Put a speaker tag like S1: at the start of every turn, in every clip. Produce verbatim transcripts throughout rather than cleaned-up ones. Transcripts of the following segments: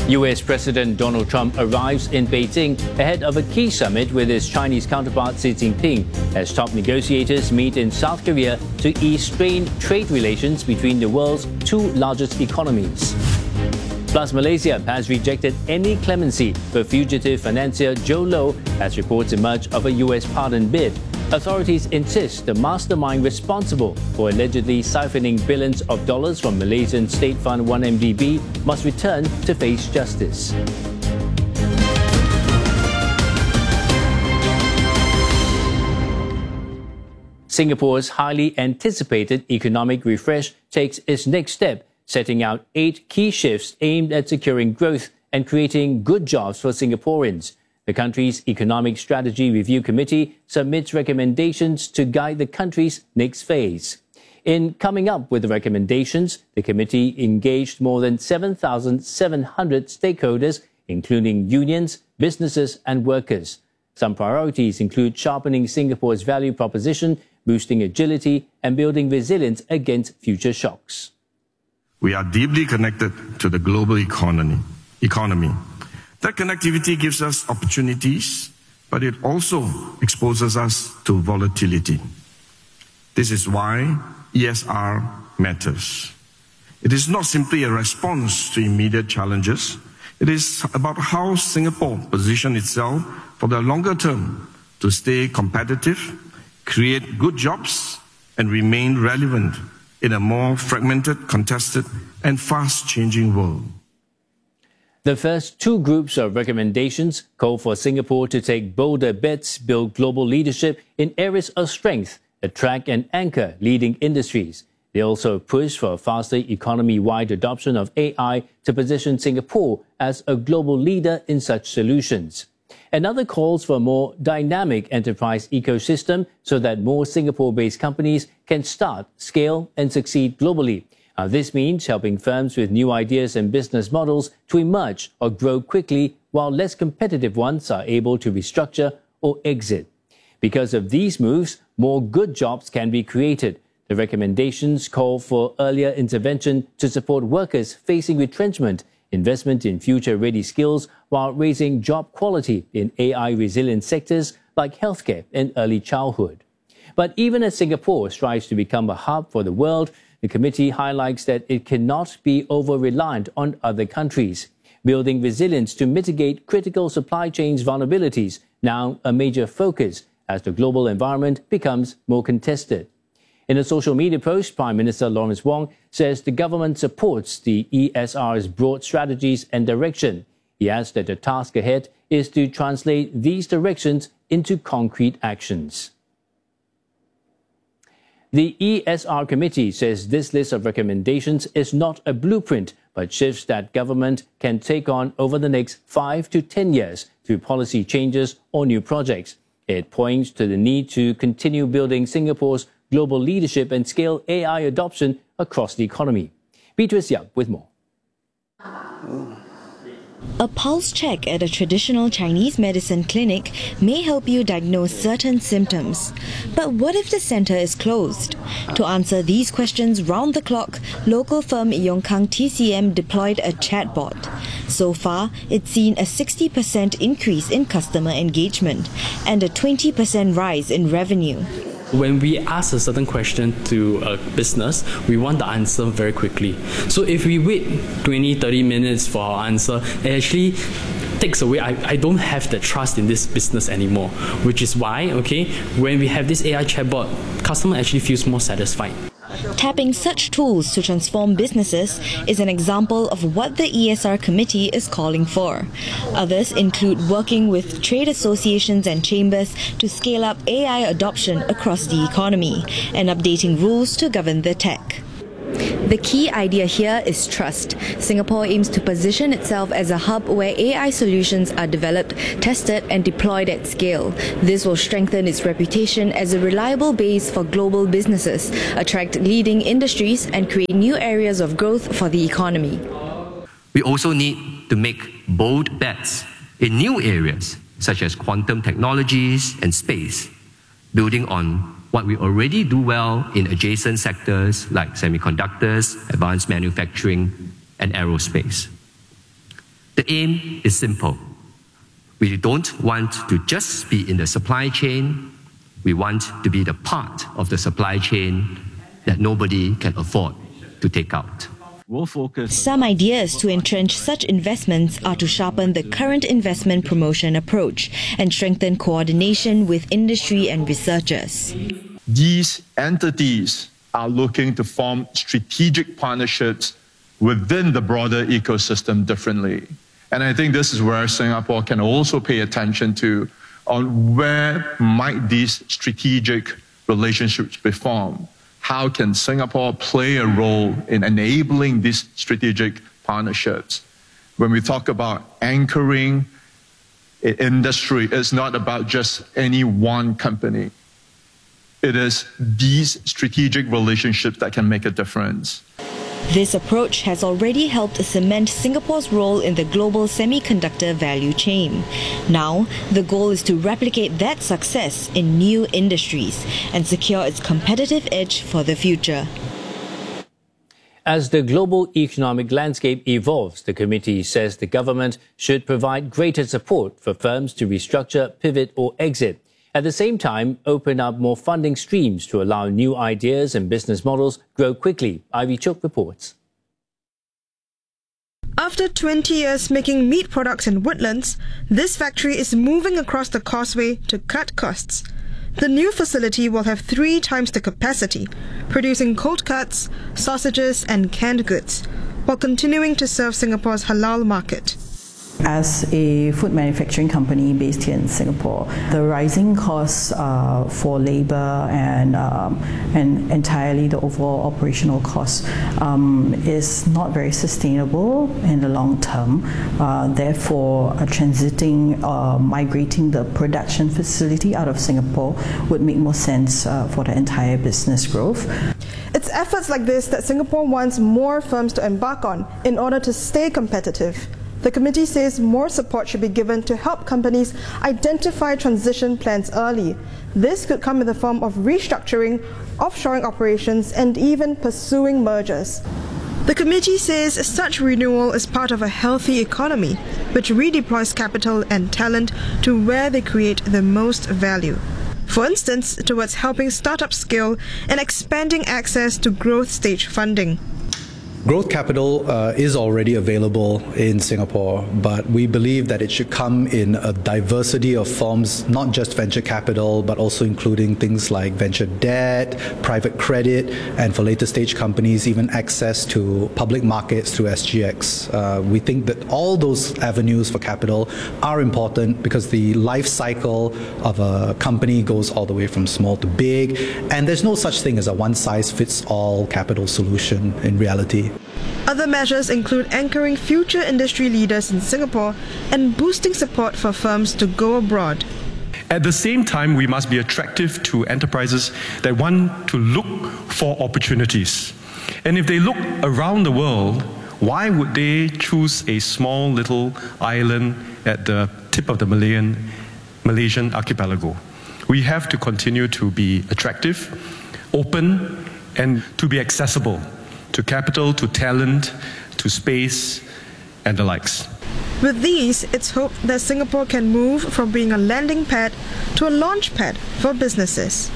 S1: U S President Donald Trump arrives in Beijing ahead of a key summit with his Chinese counterpart Xi Jinping as top negotiators meet in South Korea to ease strained trade relations between the world's two largest economies. Plus, Malaysia has rejected any clemency for fugitive financier Joe Low as reports emerge of a U S pardon bid. Authorities insist the mastermind responsible for allegedly siphoning billions of dollars from Malaysian state fund one M D B must return to face justice. Singapore's highly anticipated economic refresh takes its next step, setting out eight key shifts aimed at securing growth and creating good jobs for Singaporeans. The country's Economic Strategy Review Committee submits recommendations to guide the country's next phase. In coming up with the recommendations, the committee engaged more than seven thousand seven hundred stakeholders, including unions, businesses and workers. Some priorities include sharpening Singapore's value proposition, boosting agility and building resilience against future shocks.
S2: We are deeply connected to the global economy. economy. That connectivity gives us opportunities, but it also exposes us to volatility. This is why E S R matters. It is not simply a response to immediate challenges. It is about how Singapore positions itself for the longer term to stay competitive, create good jobs, and remain relevant in a more fragmented, contested, and fast-changing world.
S1: The first two groups of recommendations call for Singapore to take bolder bets, build global leadership in areas of strength, attract and anchor leading industries. They also push for a faster economy-wide adoption of A I to position Singapore as a global leader in such solutions. Another calls for a more dynamic enterprise ecosystem so that more Singapore-based companies can start, scale and succeed globally. Now, this means helping firms with new ideas and business models to emerge or grow quickly, while less competitive ones are able to restructure or exit. Because of these moves, more good jobs can be created. The recommendations call for earlier intervention to support workers facing retrenchment, investment in future-ready skills, while raising job quality in A I-resilient sectors like healthcare and early childhood. But even as Singapore strives to become a hub for the world, the committee highlights that it cannot be over-reliant on other countries. Building resilience to mitigate critical supply chains vulnerabilities, now a major focus as the global environment becomes more contested. In a social media post, Prime Minister Lawrence Wong says the government supports the E S R's broad strategies and direction. He adds that the task ahead is to translate these directions into concrete actions. The E S R Committee says this list of recommendations is not a blueprint, but shifts that government can take on over the next five to ten years through policy changes or new projects. It points to the need to continue building Singapore's global leadership and scale A I adoption across the economy. Beatrice Yap with more.
S3: A pulse check at a traditional Chinese medicine clinic may help you diagnose certain symptoms. But what if the centre is closed? To answer these questions round the clock, local firm Yongkang T C M deployed a chatbot. So far, it's seen a sixty percent increase in customer engagement and a twenty percent rise in revenue.
S4: When we ask a certain question to a business, we want the answer very quickly. So if we wait twenty to thirty minutes for our answer, it actually takes away, I, I don't have the trust in this business anymore. Which is why, okay, when we have this A I chatbot, customer actually feels more satisfied.
S3: Tapping such tools to transform businesses is an example of what the E S R Committee is calling for. Others include working with trade associations and chambers to scale up A I adoption across the economy and updating rules to govern the tech. The key idea here is trust. Singapore aims to position itself as a hub where A I solutions are developed, tested and deployed at scale. This will strengthen its reputation as a reliable base for global businesses, attract leading industries and create new areas of growth for the economy.
S5: We also need to make bold bets in new areas such as quantum technologies and space, building on what we already do well in adjacent sectors like semiconductors, advanced manufacturing, and aerospace. The aim is simple. We don't want to just be in the supply chain. We want to be the part of the supply chain that nobody can afford to take out.
S6: We'll focus.
S3: Some ideas to entrench such investments are to sharpen the current investment promotion approach and strengthen coordination with industry and researchers.
S7: These entities are looking to form strategic partnerships within the broader ecosystem differently. And I think this is where Singapore can also pay attention to on where might these strategic relationships be formed. How can Singapore play a role in enabling these strategic partnerships? When we talk about anchoring industry, it's not about just any one company. It is these strategic relationships that can make a difference.
S3: This approach has already helped cement Singapore's role in the global semiconductor value chain. Now, the goal is to replicate that success in new industries and secure its competitive edge for the future.
S1: As the global economic landscape evolves, the committee says the government should provide greater support for firms to restructure, pivot or exit. At the same time, open up more funding streams to allow new ideas and business models grow quickly. Ivy Chook reports.
S8: After twenty years making meat products in Woodlands, this factory is moving across the causeway to cut costs. The new facility will have three times the capacity, producing cold cuts, sausages and canned goods, while continuing to serve Singapore's halal market.
S9: As a food manufacturing company based here in Singapore, the rising costs uh, for labor and um, and entirely the overall operational costs um, is not very sustainable in the long term. Uh, therefore, uh, transiting, uh, migrating the production facility out of Singapore would make more sense uh, for the entire business growth.
S8: It's efforts like this that Singapore wants more firms to embark on in order to stay competitive. The committee says more support should be given to help companies identify transition plans early. This could come in the form of restructuring, offshoring operations, and even pursuing mergers. The committee says such renewal is part of a healthy economy, which redeploys capital and talent to where they create the most value. For instance, towards helping startups scale and expanding access to growth stage funding.
S10: Growth capital uh, is already available in Singapore, but we believe that it should come in a diversity of forms, not just venture capital, but also including things like venture debt, private credit, and for later stage companies, even access to public markets through S G X. Uh, we think that all those avenues for capital are important because the life cycle of a company goes all the way from small to big, and there's no such thing as a one-size-fits-all capital solution in reality.
S8: Other measures include anchoring future industry leaders in Singapore and boosting support for firms to go abroad.
S11: At the same time, we must be attractive to enterprises that want to look for opportunities. And if they look around the world, why would they choose a small little island at the tip of the Malayan, Malaysian archipelago? We have to continue to be attractive, open, and to be accessible to capital, to talent, to space, and the likes.
S8: With these, it's hoped that Singapore can move from being a landing pad to a launch pad for businesses.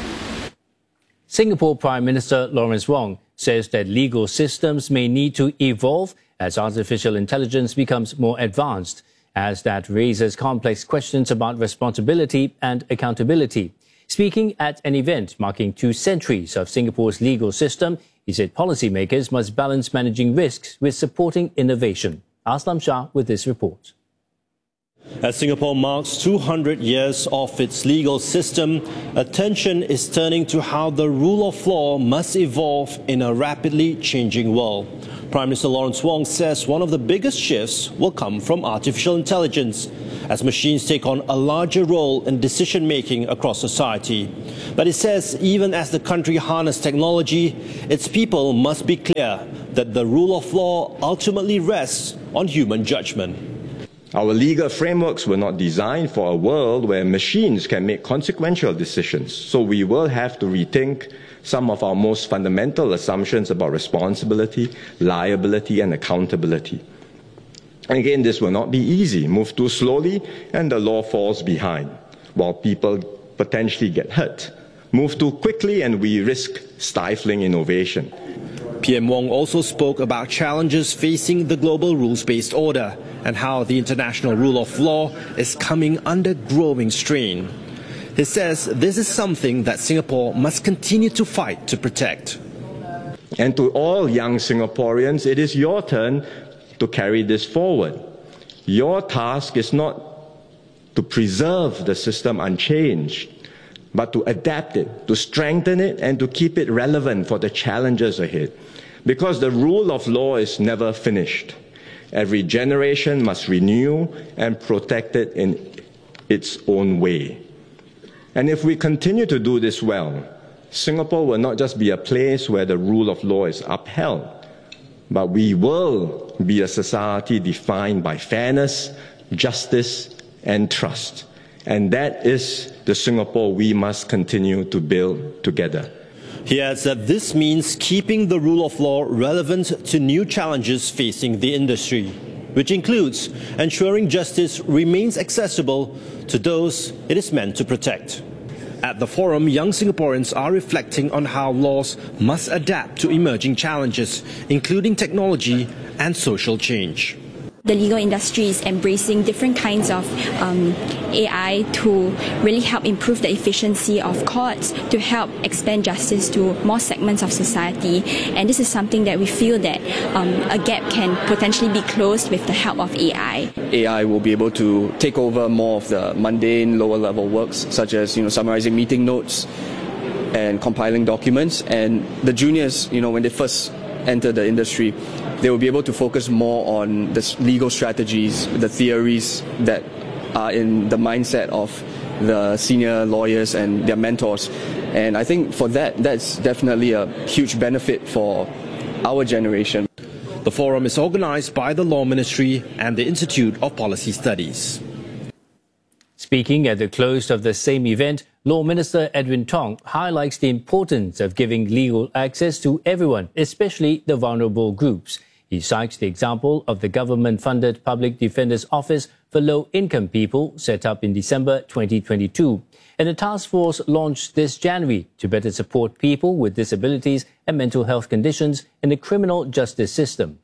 S1: Singapore Prime Minister Lawrence Wong says that legal systems may need to evolve as artificial intelligence becomes more advanced, as that raises complex questions about responsibility and accountability. Speaking at an event marking two centuries of Singapore's legal system, he said policymakers must balance managing risks with supporting innovation. Aslam Shah with this report.
S12: As Singapore marks two hundred years of its legal system, attention is turning to how the rule of law must evolve in a rapidly changing world. Prime Minister Lawrence Wong says one of the biggest shifts will come from artificial intelligence, as machines take on a larger role in decision-making across society. But he says even as the country harnesses technology, its people must be clear that the rule of law ultimately rests on human judgment.
S13: Our legal frameworks were not designed for a world where machines can make consequential decisions, so we will have to rethink some of our most fundamental assumptions about responsibility, liability, and accountability. Again, this will not be easy. Move too slowly and the law falls behind, while people potentially get hurt. Move too quickly and we risk stifling innovation.
S12: P M Wong also spoke about challenges facing the global rules-based order and how the international rule of law is coming under growing strain. He says this is something that Singapore must continue to fight to protect.
S13: And to all young Singaporeans, it is your turn to carry this forward. Your task is not to preserve the system unchanged, but to adapt it, to strengthen it, and to keep it relevant for the challenges ahead. Because the rule of law is never finished. Every generation must renew and protect it in its own way. And if we continue to do this well, Singapore will not just be a place where the rule of law is upheld, but we will be a society defined by fairness, justice, and trust. And that is the Singapore we must continue to build together.
S12: He adds that this means keeping the rule of law relevant to new challenges facing the industry, which includes ensuring justice remains accessible to those it is meant to protect. At the forum, young Singaporeans are reflecting on how laws must adapt to emerging challenges, including technology and social change.
S6: The legal industry is embracing different kinds of um, A I to really help improve the efficiency of courts, to help expand justice to more segments of society. And this is something that we feel that um, a gap can potentially be closed with the help of A I.
S14: A I will be able to take over more of the mundane, lower-level works, such as you know, summarizing meeting notes and compiling documents. And the juniors, you know, when they first enter the industry, they will be able to focus more on the legal strategies, the theories that are in the mindset of the senior lawyers and their mentors. And I think for that, that's definitely a huge benefit for our generation.
S12: The forum is organized by the Law Ministry and the Institute of Policy Studies.
S1: Speaking at the close of the same event, Law Minister Edwin Tong highlights the importance of giving legal access to everyone, especially the vulnerable groups. He cites the example of the government-funded Public Defender's Office for Low-Income People set up in December twenty twenty-two, and a task force launched this January to better support people with disabilities and mental health conditions in the criminal justice system.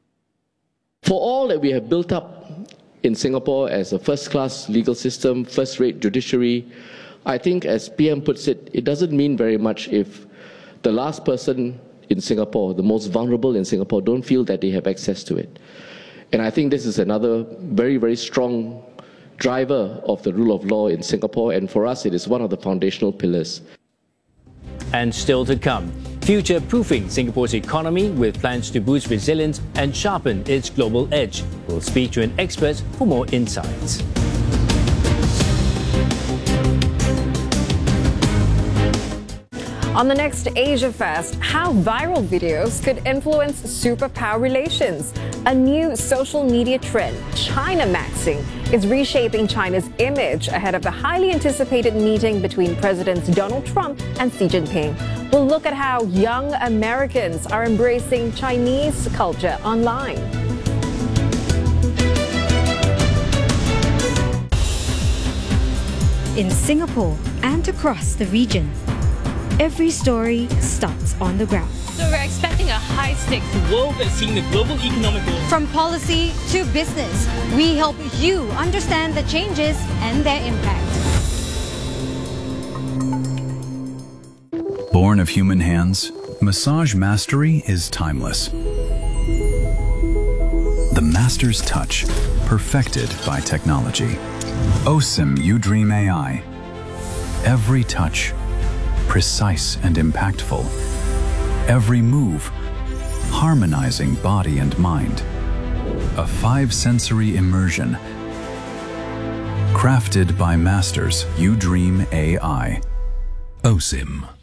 S15: For all that we have built up in Singapore as a first-class legal system, first-rate judiciary, I think, as P M puts it, it doesn't mean very much if the last person in Singapore, the most vulnerable in Singapore, don't feel that they have access to it. And I think this is another very, very strong driver of the rule of law in Singapore, and for us it is one of the foundational pillars.
S1: And still to come, future-proofing Singapore's economy with plans to boost resilience and sharpen its global edge. We'll speak to an expert for more insights.
S16: On the next Asia Fest, how viral videos could influence superpower relations. A new social media trend, China Maxing, is reshaping China's image ahead of the highly anticipated meeting between Presidents Donald Trump and Xi Jinping. We'll look at how young Americans are embracing Chinese culture online.
S17: In Singapore and across the region, every story starts on the ground.
S18: So we're expecting a high-stakes world that's seeing the global economic growth.
S17: From policy to business, we help you understand the changes and their impact.
S19: Born of human hands, massage mastery is timeless. The master's touch, perfected by technology. O S I M UDream A I. Every touch, precise and impactful. Every move, harmonizing body and mind. A five-sensory immersion. Crafted by masters, UDream A I. O S I M.